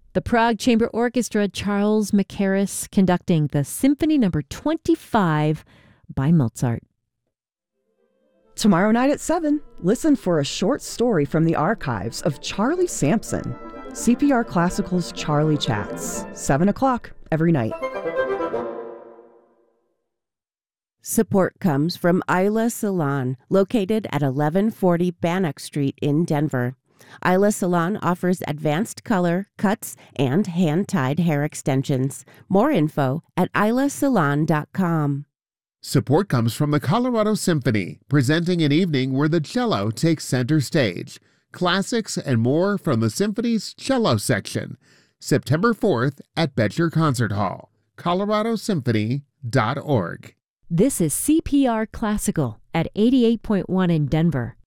The Prague Chamber Orchestra, Charles Mackerras, conducting the Symphony No. 25 by Mozart. Tomorrow night at 7, listen for a short story from the archives of Charlie Sampson. CPR Classical's Charlie Chats, 7 o'clock every night. Support comes from Isla Salon, located at 1140 Bannock Street in Denver. Isla Salon offers advanced color, cuts, and hand-tied hair extensions. More info at islasalon.com. Support comes from the Colorado Symphony, presenting an evening where the cello takes center stage. Classics and more from the Symphony's cello section. September 4th at Betcher Concert Hall. coloradosymphony.org. This is CPR Classical at 88.1 in Denver.